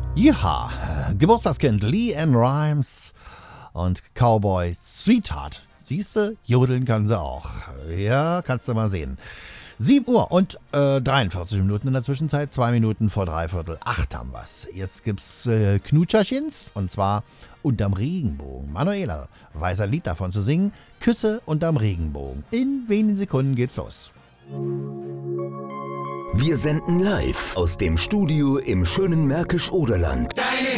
Ja, Geburtstagskind LeAnn Rimes und Cowboy Sweetheart. Siehste, jodeln kann sie auch. Ja, kannst du mal sehen. 7 Uhr und 43 Minuten in der Zwischenzeit. 2 Minuten vor 7:45 haben wir's. Jetzt gibt's Knutscherchens und zwar Unterm Regenbogen. Manuela weiß ein Lied davon zu singen. Küsse unterm Regenbogen. In wenigen Sekunden geht's los. Wir senden live aus dem Studio im schönen Märkisch-Oderland. Deine